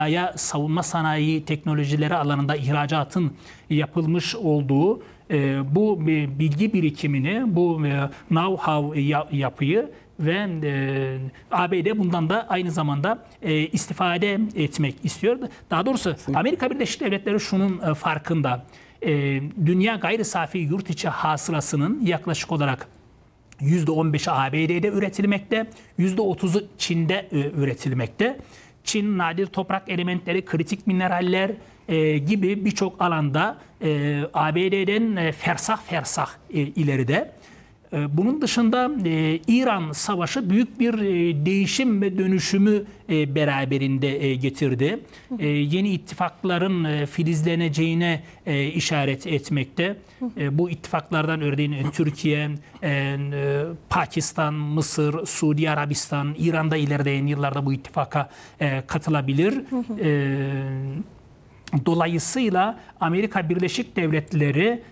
savunma sanayi teknolojileri alanında ihracatın yapılmış olduğu bu bilgi birikimini, bu know-how yapıyı ve ABD bundan da aynı zamanda istifade etmek istiyor. Daha doğrusu Amerika Birleşik Devletleri şunun farkında. Dünya gayri safi yurt içi hasılasının yaklaşık olarak %15'i ABD'de üretilmekte, %30'u Çin'de üretilmekte. Çin nadir toprak elementleri, kritik mineraller gibi birçok alanda ABD'den fersah ileride. Bunun dışında İran Savaşı büyük bir değişim ve dönüşümü beraberinde getirdi. Yeni ittifakların filizleneceğine işaret etmekte. Bu ittifaklardan örneğin Türkiye, Pakistan, Mısır, Suudi Arabistan, İran'da ilerleyen yıllarda bu ittifaka katılabilir. Dolayısıyla Amerika Birleşik Devletleri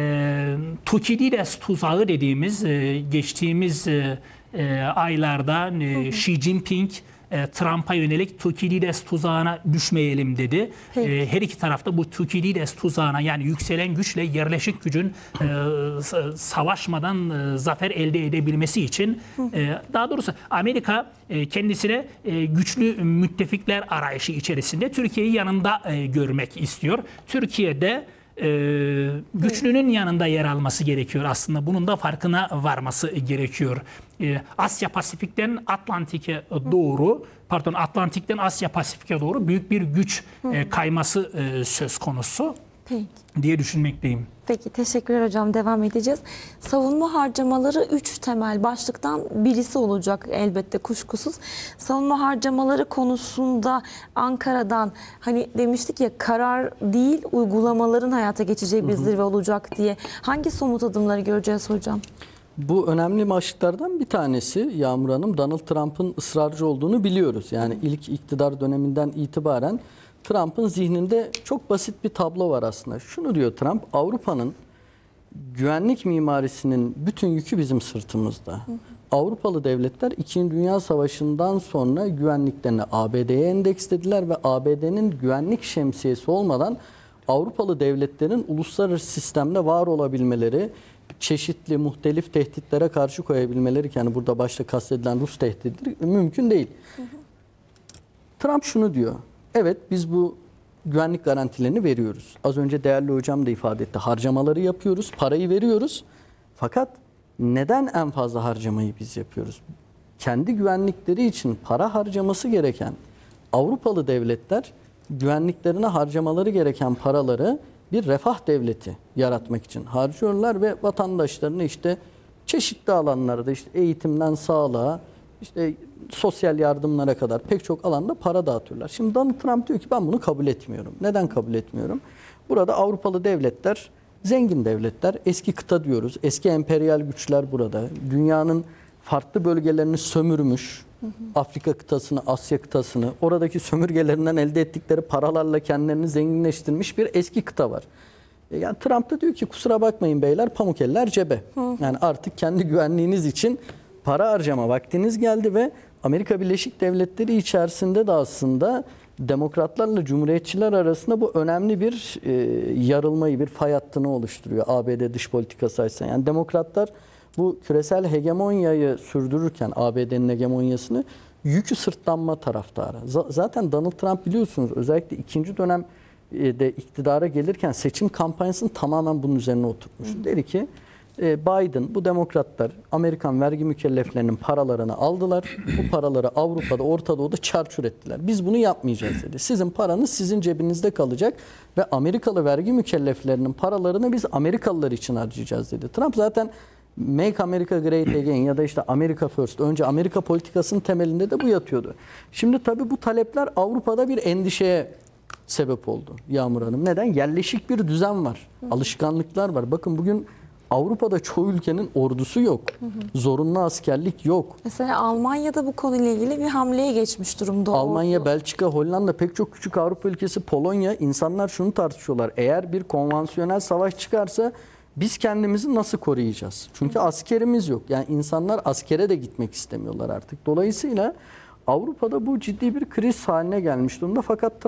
Tukidides tuzağı dediğimiz geçtiğimiz aylarda Xi Jinping Trump'a yönelik Tukidides tuzağına düşmeyelim dedi. Her iki tarafta bu Tukidides tuzağına, yani yükselen güçle yerleşik gücün savaşmadan zafer elde edebilmesi için daha doğrusu Amerika kendisine güçlü müttefikler arayışı içerisinde Türkiye'yi yanında görmek istiyor. Türkiye'de güçlünün yanında yer alması gerekiyor aslında. Bunun da farkına varması gerekiyor. Asya Pasifik'ten Atlantik'e doğru, Atlantik'ten Asya Pasifik'e doğru büyük bir güç kayması söz konusu diye düşünmekteyim. Peki, teşekkürler hocam. Devam edeceğiz. Savunma harcamaları 3 temel başlıktan birisi olacak elbette, kuşkusuz. Savunma harcamaları konusunda Ankara'dan hani demiştik ya, karar değil uygulamaların hayata geçeceği bir zirve olacak diye. Hangi somut adımları göreceğiz hocam? Bu önemli başlıklardan bir tanesi Yağmur Hanım, Donald Trump'ın ısrarcı olduğunu biliyoruz. Yani ilk iktidar döneminden itibaren Trump'ın zihninde çok basit bir tablo var aslında. Şunu diyor Trump: Avrupa'nın güvenlik mimarisinin bütün yükü bizim sırtımızda. Avrupalı devletler 2. Dünya Savaşı'ndan sonra güvenliklerini ABD'ye endekslediler ve ABD'nin güvenlik şemsiyesi olmadan Avrupalı devletlerin uluslararası sistemde var olabilmeleri, çeşitli muhtelif tehditlere karşı koyabilmeleri, yani burada başta kastedilen Rus tehdididir, mümkün değil. Trump şunu diyor: evet, biz bu güvenlik garantilerini veriyoruz. Az önce değerli hocam da ifade etti. Harcamaları yapıyoruz, parayı veriyoruz. Fakat neden en fazla harcamayı biz yapıyoruz? Kendi güvenlikleri için para harcaması gereken Avrupalı devletler güvenliklerine harcamaları gereken paraları bir refah devleti yaratmak için harcıyorlar ve vatandaşlarını işte çeşitli alanlarda, işte eğitimden sağlığa, işte sosyal yardımlara kadar pek çok alanda para dağıtıyorlar. Şimdi Donald Trump diyor ki ben bunu kabul etmiyorum. Neden kabul etmiyorum? Burada Avrupalı devletler, zengin devletler, eski kıta diyoruz. Eski emperyal güçler burada. Dünyanın farklı bölgelerini sömürmüş. Afrika kıtasını, Asya kıtasını, oradaki sömürgelerinden elde ettikleri paralarla kendilerini zenginleştirmiş bir eski kıta var. Yani Trump da diyor ki kusura bakmayın beyler, pamuk eller cebe. Yani artık kendi güvenliğiniz için para harcama vaktiniz geldi ve Amerika Birleşik Devletleri içerisinde de aslında demokratlarla cumhuriyetçiler arasında bu önemli bir yarılmayı, bir fay hattını oluşturuyor ABD dış politikası açısından. Yani demokratlar bu küresel hegemonyayı sürdürürken, ABD'nin hegemonyasını, yükü sırtlanma taraftarı. Zaten Donald Trump biliyorsunuz özellikle ikinci dönemde iktidara gelirken seçim kampanyasını tamamen bunun üzerine oturtmuş. Dedi ki Biden, bu demokratlar Amerikan vergi mükelleflerinin paralarını aldılar. Bu paraları Avrupa'da, Orta Doğu'da çarçur ettiler. Biz bunu yapmayacağız dedi. Sizin paranız sizin cebinizde kalacak ve Amerikalı vergi mükelleflerinin paralarını biz Amerikalılar için harcayacağız dedi. Trump zaten Make America Great Again ya da işte America First, önce Amerika politikasının temelinde de bu yatıyordu. Şimdi tabii bu talepler Avrupa'da bir endişeye sebep oldu Yağmur Hanım. Neden? Yerleşik bir düzen var. Alışkanlıklar var. Bakın bugün Avrupa'da çoğu ülkenin ordusu yok. Zorunlu askerlik yok. Mesela Almanya'da bu konuyla ilgili bir hamleye geçmiş durumda. Almanya, Belçika, Hollanda, pek çok küçük Avrupa ülkesi, Polonya, insanlar şunu tartışıyorlar: eğer bir konvansiyonel savaş çıkarsa biz kendimizi nasıl koruyacağız? Çünkü askerimiz yok. Yani insanlar askere de gitmek istemiyorlar artık. Dolayısıyla Avrupa'da bu ciddi bir kriz haline gelmiş durumda. Fakat